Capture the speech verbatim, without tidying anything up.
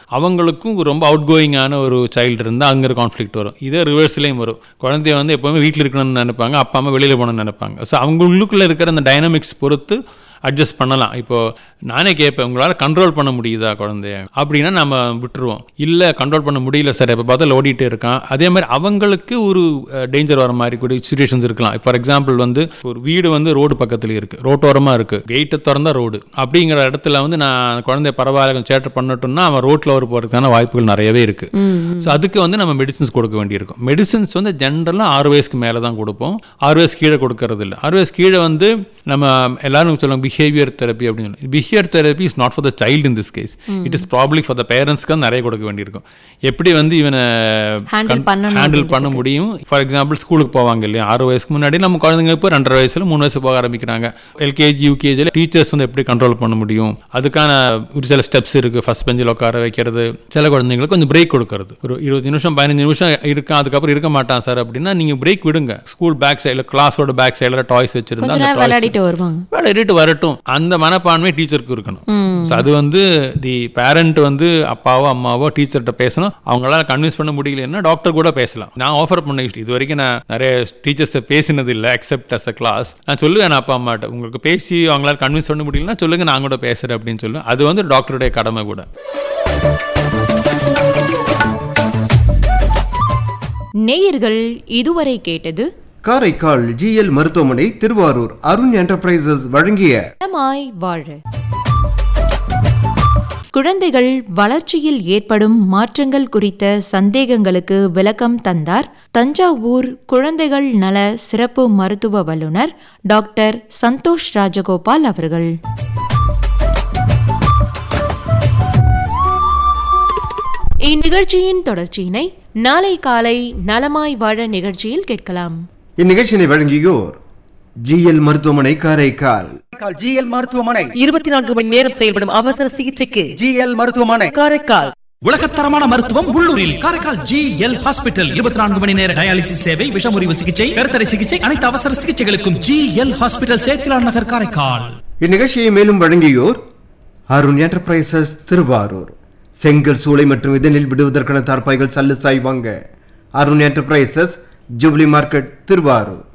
அவங்களுக்கும் ரொம்ப அவுட் கோயிங்கான ஒரு சைல்டு இருந்தால் அங்கே கான்ஃப்ளிக்ட் வரும். இதே ரிவர்ஸ்லேயும் வரும். குழந்தைய வந்து எப்போவுமே வீட்டில் இருக்கணும்னு நினைப்பாங்க, அப்பா அம்மா வெளியில் போகணும்னு நினைப்பாங்க. ஸோ அவங்களுக்குள்ளே இருக்கிற அந்த டைனமிக்ஸ் பொறுத்து அட்ஜஸ்ட் பண்ணலாம். இப்போது நானே கேட்பேன், உங்களால் கண்ட்ரோல் பண்ண முடியுதா குழந்தைய அப்படின்னா நம்ம விட்டுருவோம். இல்லை கண்ட்ரோல் பண்ண முடியல சார், இப்போ பார்த்தா ஓடிட்டே இருக்கான். அதே மாதிரி அவங்களுக்கு ஒரு டேஞ்சர் வர மாதிரி கூட சுச்சுவேஷன்ஸ் இருக்கலாம். ஃபார் எக்ஸாம்பிள் வந்து ஒரு வீடு வந்து ரோடு பக்கத்துலேயே இருக்குது, ரோட்டோரமாக இருக்குது, கேட்டை திறந்தா ரோடு அப்படிங்கிற இடத்துல வந்து நான் குழந்தைய பரவாயில்ல கொஞ்சம் சேட்டை பண்ணட்டும்னா அவன் ரோட்டில் வர போகிறதுக்கான வாய்ப்புகள் நிறையவே இருக்குது. ஸோ அதுக்கு வந்து நம்ம மெடிசின்ஸ் கொடுக்க வேண்டியிருக்கும். மெடிசின்ஸ் வந்து ஜென்ரலாக ஆறு வயசுக்கு மேலே தான் கொடுப்போம், ஆறு வயசு கீழே கொடுக்கறது இல்லை. ஆறு வயசு கீழே வந்து நம்ம எல்லாரும் சொல்லுவாங்க பிஹேவியர் தெரப்பி அப்படின்னு. Behaviour therapy is not for the child in this case, it is probably for the பேரண்ட்ஸ்க்கு தான் நிறைய கொடுக்க வேண்டியிருக்கும். எப்படி வந்து இவனை ஹேண்டில் பண்ண முடியும். ஃபார் எக்ஸாம்பிள் ஸ்கூலுக்கு போவாங்க இல்லையா, ஆறு வயசுக்கு முன்னாடி நம்ம குழந்தைங்க இப்போ ரெண்டரை வயசுல மூணு வயசு போக ஆரம்பிக்கிறாங்க. எல்கேஜி யூகேஜியில் டீச்சர்ஸ் வந்து எப்படி கண்ட்ரோல் பண்ண முடியும், அதுக்கான ஒரு சில ஸ்டெப்ஸ் இருக்குது. ஃபர்ஸ்ட் பெஞ்சில் உட்கார வைக்கிறது, சில குழந்தைங்களுக்கு கொஞ்சம் பிரேக் கொடுக்கறது. ஒரு இருபது நிமிஷம் பதினஞ்சு நிமிஷம் இருக்கான், அதுக்கப்புறம் இருக்க மாட்டான் சார் அப்படின்னா நீங்கள் பிரேக் விடுங்க. ஸ்கூல் பேக் சைடில் கிளாஸோட பேக் சைடில் டாய்ஸ் வச்சிருந்தா விளையாடிட்டு வருவாங்க, விளையாடிட்டு வரட்டும். அந்த மனப்பான்மை டீச்சருக்கு இருக்கணும். அது வந்து தி பேரண்ட் வந்து அப்பாவோ அம்மாவோ டீச்சர்கிட்ட பேசணும். அவங்களால கன்வின்ஸ் பண்ண முடியலன்னா டாக்டர் கூட பேசலாம். நான் ஆஃபர் பண்ண இது வரைக்கும் நான் நிறைய டீச்சர்ஸ் பேசினது இல்லை எக்ஸப்ட் அஸ் அ கிளாஸ். நான் சொல்லுவேன் அப்பா அம்மாட்ட, உங்களுக்கு பேசி அவங்களால கன்வின்ஸ் பண்ண முடியலன்னா சொல்லுங்க, நான் கூட பேசுறேன் அப்படின்னு சொல்லுவேன். அது வந்து டாக்டருடைய கடமை கூட. நேயர்கள் இதுவரை கேட்டது காரைக்கால் ஜிஎல் மருத்துவமனை திருவாரூர் அருண் என்டர்பிரைசஸ் வழங்கிய நலமாய் வாழ. குழந்தைகள் வளர்ச்சியில் ஏற்படும் மாற்றங்கள் குறித்த சந்தேகங்களுக்கு விளக்கம் தந்தார் தஞ்சாவூர் குழந்தைகள் நல சிறப்பு மருத்துவ வல்லுநர் டாக்டர் சந்தோஷ் ராஜகோபால் அவர்கள். இந்நிகழ்ச்சியின் தொடர்ச்சியினை நாளை காலை நலமாய் வாழ நிகழ்ச்சியில் கேட்கலாம். இந்நிகழ்ச்சியை வழங்கியோர் ஜிஎல் மருத்துவமனை காரைக்கால். ஜிஎல் மருத்துவமனை இருபத்தி நான்கு மணி நேரம் செயல்படும் அவசர சிகிச்சைக்கு ஜிஎல் மருத்துவமனை காரைக்கால். உலகத்தரமான மருத்துவம் உள்ளூரில் காரைக்கால் ஜிஎல் ஹாஸ்பிட்டல். இருபத்தி நான்கு மணி நேர டயாலிசிஸ் சேவை, விஷமுறிவு சிகிச்சை, கருத்தடை சிகிச்சை, அனைத்து அவசர சிகிச்சைகளுக்கும் ஜிஎல் ஹாஸ்பிட்டல், சேத்திலான் நகர், காரைக்கால். இந்நிகழ்ச்சியை மேலும் வழங்கியோர் அருண் என்டர்பிரைசஸ் திருவாரூர். செங்கல் சூளை மற்றும் இதனில் விடுவதற்கான தார்பாய்கள் சல்லு சாய் வாங்க Arun enterprises, jubilee market, Thiruvarur.